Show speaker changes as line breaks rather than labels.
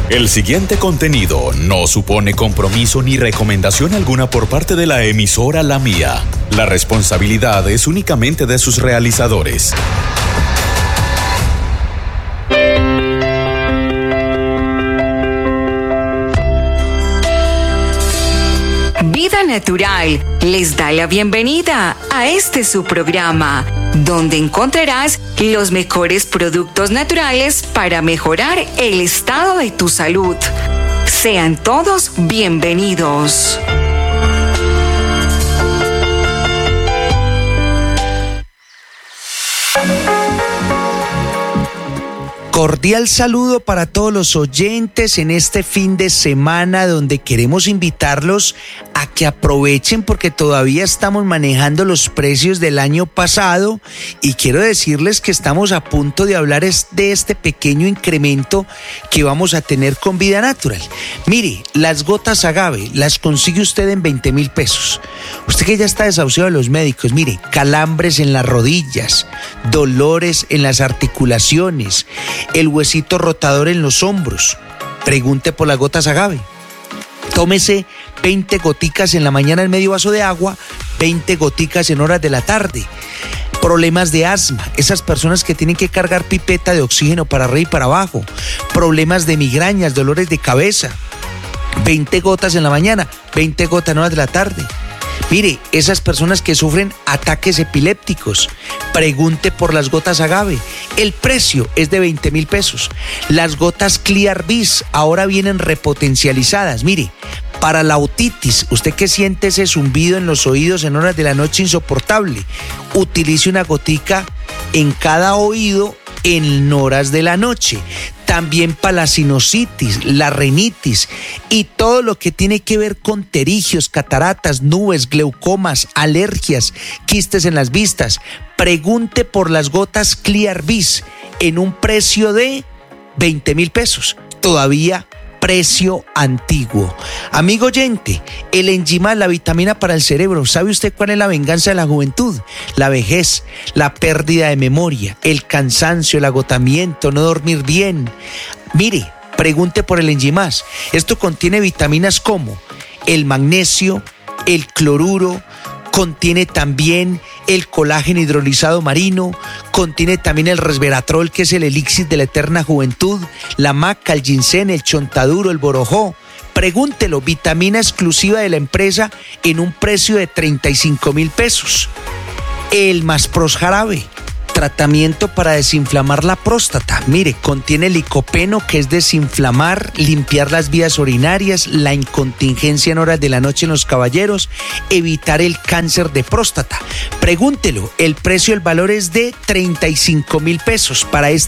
El siguiente contenido no supone compromiso ni recomendación alguna por parte de la emisora La Mía. La responsabilidad es únicamente de sus realizadores.
Vida Natural les da la bienvenida a este su programa, donde encontrarás los mejores productos naturales para mejorar el estado de tu salud. Sean todos bienvenidos.
Cordial saludo para todos los oyentes en este fin de semana, donde queremos invitarlos a que aprovechen, porque todavía estamos manejando los precios del año pasado, y quiero decirles que estamos a punto de hablar de este pequeño incremento que vamos a tener con Vida Natural. Mire, las gotas agave las consigue usted en 20,000 pesos. Usted que ya está desahuciado de los médicos, mire, calambres en las rodillas, dolores en las articulaciones, el huesito rotador en los hombros, pregunte por las gotas agave. Tómese 20 goticas en la mañana en medio vaso de agua, 20 goticas en horas de la tarde. Problemas de asma, esas personas que tienen que cargar pipeta de oxígeno para arriba y para abajo. Problemas de migrañas, dolores de cabeza, 20 gotas en la mañana, 20 gotas en horas de la tarde. Mire, esas personas que sufren ataques epilépticos, pregunte por las gotas agave. El precio es de 20,000 pesos. Las gotas Clear Bis ahora vienen repotencializadas. Mire, para la otitis, usted que siente ese zumbido en los oídos en horas de la noche insoportable, utilice una gotica en cada oído en horas de la noche. También para la sinusitis, la rinitis y todo lo que tiene que ver con pterigios, cataratas, nubes, glaucomas, alergias, quistes en las vistas. Pregunte por las gotas Clear Bis en un precio de 20,000 pesos. Todavía precio antiguo. Amigo oyente, el Enzimal, la vitamina para el cerebro. ¿Sabe usted cuál es la venganza de la juventud? La vejez, la pérdida de memoria, el cansancio, el agotamiento, no dormir bien. Mire, pregunte por el Enzimal. Esto contiene vitaminas como el magnesio, el cloruro, contiene también el colágeno hidrolizado marino, contiene también el resveratrol, que es el elixir de la eterna juventud, la maca, el ginseng, el chontaduro, el borojó. Pregúntelo, vitamina exclusiva de la empresa en un precio de 35,000 pesos. El Maspros jarabe, tratamiento para desinflamar la próstata. Mire, contiene licopeno, que es desinflamar, limpiar las vías urinarias, la incontingencia en horas de la noche en los caballeros, evitar el cáncer de próstata. Pregúntelo, el precio, el valor es de 35,000 pesos para este